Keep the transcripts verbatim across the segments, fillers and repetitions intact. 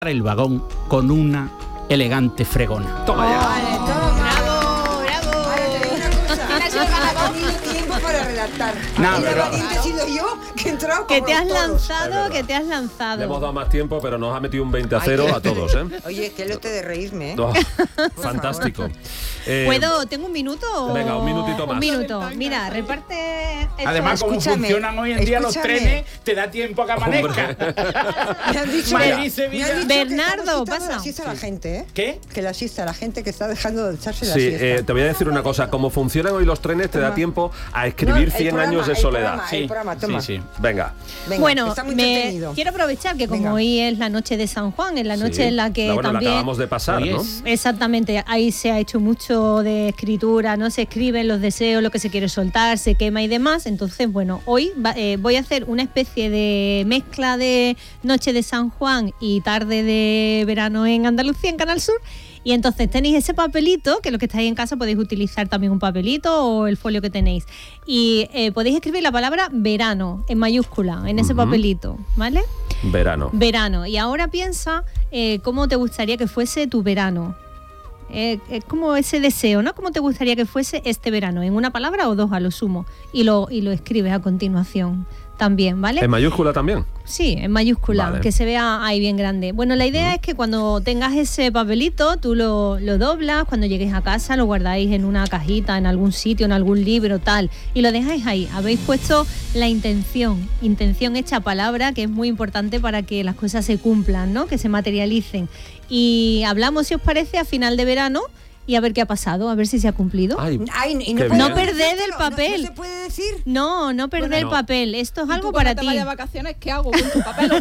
el vagón con una elegante fregona. Toma ya. Vale, toma. Bravo, bravo. Vale, te digo una cosa. Mira, yo no he tenido tiempo para redactar. No, y la pero- valiente he sido yo que he entrado Que como te has todos. lanzado, Es que te has Le hemos lanzado. dado más tiempo, pero nos ha metido un veinte a cero Ay, a todos, ¿eh? Oye, que lote de reírme, ¿eh? Oh, fantástico. Eh, ¿Puedo? ¿Tengo un minuto? o- Venga, un minutito más. Un minuto. Mira, reparte. esto. Además, como Escúchame, funcionan hoy en día los escúchame. trenes, te da tiempo a que amanezca. Me han dicho, Madrid, me han Sevilla. dicho que Bernardo, estamos quitando pasa. la siesta a la gente, ¿eh? ¿Qué? Que la siesta, la gente que está dejando de echarse la Sí, siesta. eh, te voy a decir una cosa. Como funcionan hoy los trenes, te da Toma. tiempo a No, escribir el cien programa, años de el soledad. programa, Sí, el programa, toma. sí, sí. Venga. Venga, Bueno, está muy me entretenido. quiero aprovechar que como Venga. hoy es la noche de San Juan, es la noche Sí. en la que La- bueno, la también... acabamos de pasar, Hoy ¿no? es. Exactamente, ahí se ha hecho mucho de escritura, no se escriben los deseos, lo que se quiere soltar, se quema y demás. Entonces, bueno, hoy va- eh, voy a hacer una especie de mezcla de noche de San Juan y tarde de verano en Andalucía, en Canal Sur. Y entonces tenéis ese papelito, que los que estáis en casa podéis utilizar también un papelito o el folio que tenéis. Y eh, podéis escribir la palabra verano en mayúscula en ese Ujú. papelito, ¿vale? Verano. Verano. Y ahora piensa eh, cómo te gustaría que fuese tu verano. Eh, es como ese deseo, ¿no? ¿Cómo te gustaría que fuese este verano? En una palabra o dos a lo sumo. Y lo, y lo escribes a continuación también, ¿vale? ¿En mayúscula también? Sí, en mayúscula, Vale. que se vea ahí bien grande. Bueno, la idea es que cuando tengas ese papelito, tú lo, lo doblas, cuando llegues a casa lo guardáis en una cajita, en algún sitio, en algún libro, tal, y lo dejáis ahí. Habéis puesto la intención, intención hecha palabra, que es muy importante para que las cosas se cumplan, ¿no? Que se materialicen. Y hablamos, si os parece, a final de verano y a ver qué ha pasado, a ver si se ha cumplido. Ay, Ay, y Qué no, bien. No perded el no- papel. No, se puede decir. No, no perder Bueno, el no. papel. Esto es ¿Y algo tú para cuando ti. te vayas de vacaciones, ¿qué hago con tu papel o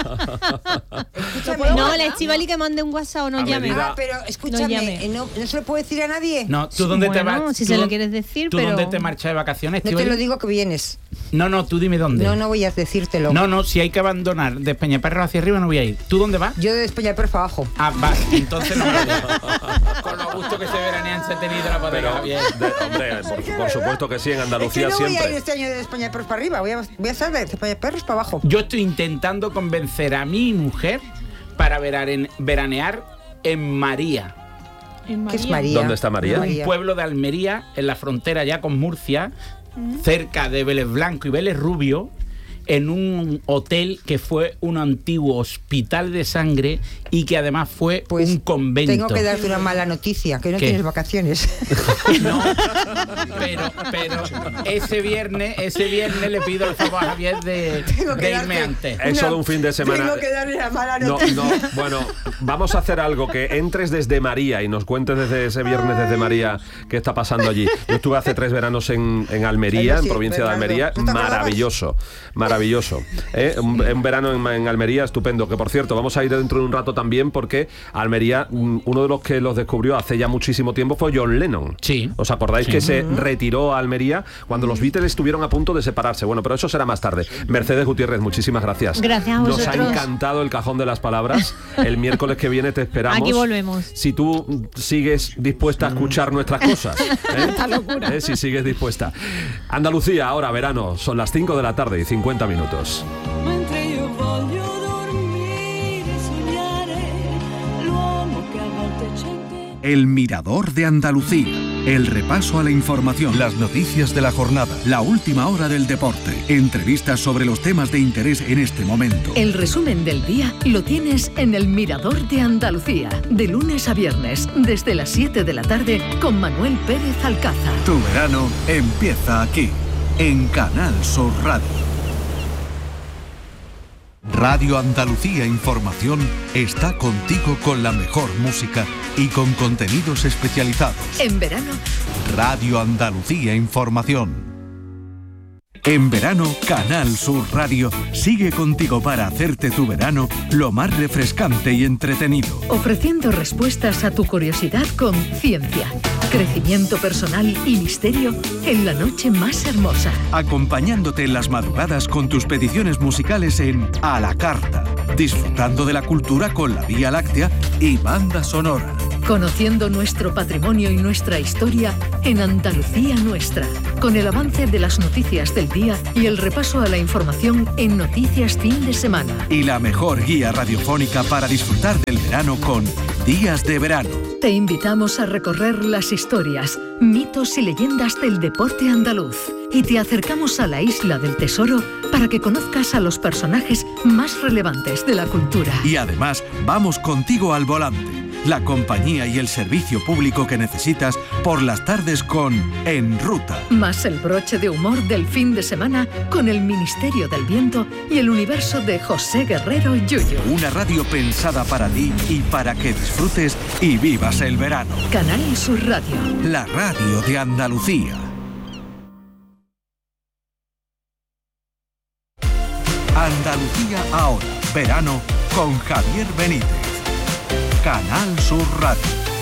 guardo? Escúchame. No, la Estivali que mande un WhatsApp o nos A llame. medida- Ah, pero escúchame, llame. eh, no, no se lo puedo decir a nadie. No, ¿tú dónde te Bueno, vas? si ¿Tú se lo dónde- quieres decir, ¿Tú pero... dónde te marchas de vacaciones, No te Estíbaliz? lo digo que vienes. No, no, tú dime dónde. No, no voy a decírtelo. No, no, si hay que abandonar de Peñaperro hacia arriba no voy a ir. ¿Tú dónde vas? Yo de España por abajo. Ah, vas, entonces no me lo digas. Con lo gusto que se veranean se ha tenido la pero, bodega bien. de- hombre, por, por supuesto que sí, en Es Andalucía que no voy a ir siempre. este año de España perros para arriba. Voy a, voy a estar de España perros para abajo. Yo estoy intentando convencer a mi mujer para verane- veranear en María, ¿Qué es María? ¿Dónde está María? un pueblo de Almería, en la frontera ya con Murcia, cerca de Vélez Blanco y Vélez Rubio, en un hotel que fue un antiguo hospital de sangre y que además fue Pues un convento. tengo que darte una mala noticia, que no ¿Qué? tienes vacaciones. No, pero, pero ese viernes, ese viernes le pido el favor a Javier de, Tengo que de irme darte- antes. Eso de un fin de semana. Tengo que darle la mala No, noticia. no, bueno, vamos a hacer algo, que entres desde María y nos cuentes desde ese viernes desde María qué está pasando allí. Yo estuve hace tres veranos en, en Almería, Ay, sí, en provincia de Bernardo. Almería, ¿No te acordabas? maravilloso, maravilloso. ¿eh? Un, un verano en, en Almería estupendo, que por cierto, vamos a ir dentro de un rato también porque Almería, mm, uno de los que los descubrió hace ya muchísimo tiempo fue John Lennon. Sí. ¿Os acordáis Sí. que se retiró a Almería cuando los Beatles estuvieron a punto de separarse? Bueno, pero eso será más tarde. Mercedes Gutiérrez, muchísimas gracias. Gracias a Nos ha vosotros. encantado el cajón de las palabras. El miércoles que viene te esperamos. Aquí volvemos. Si tú sigues dispuesta a escuchar nuestras cosas. ¿eh? ¿Eh? Si sigues dispuesta. Andalucía, ahora verano, son las cinco de la tarde y cincuenta minutos. Mentre io voglio dormire e sognare l'uomo che a volte c'è in te. El Mirador de Andalucía. El repaso a la información, las noticias de la jornada, la última hora del deporte, entrevistas sobre los temas de interés en este momento. El resumen del día lo tienes en El Mirador de Andalucía, de lunes a viernes, desde las siete de la tarde, con Manuel Pérez Alcázar. Tu verano empieza aquí, en Canal Sur Radio. Radio Andalucía Información está contigo con la mejor música y con contenidos especializados. En verano, Radio Andalucía Información. En verano, Canal Sur Radio sigue contigo para hacerte tu verano lo más refrescante y entretenido. ofreciendo respuestas a tu curiosidad con ciencia, crecimiento personal y misterio en la noche más hermosa. Acompañándote en las madrugadas con tus peticiones musicales en A la Carta, disfrutando de la cultura con la Vía Láctea y banda sonora. conociendo nuestro patrimonio y nuestra historia en Andalucía Nuestra, con el avance de las noticias del día y el repaso a la información en Noticias Fin de Semana. Y la mejor guía radiofónica para disfrutar del verano con Días de Verano. Te invitamos a recorrer las historias, mitos y leyendas del deporte andaluz y te acercamos a la Isla del Tesoro para que conozcas a los personajes más relevantes de la cultura. Y además, vamos contigo al volante, la compañía y el servicio público que necesitas por las tardes con En Ruta. Más el broche de humor del fin de semana con el Ministerio del Viento y el universo de José Guerrero Yuyu. Una radio pensada para ti y para que disfrutes y vivas el verano. Canal Sur Radio. La radio de Andalucía. Andalucía ahora, verano con Javier Benítez. Canal Sur Radio.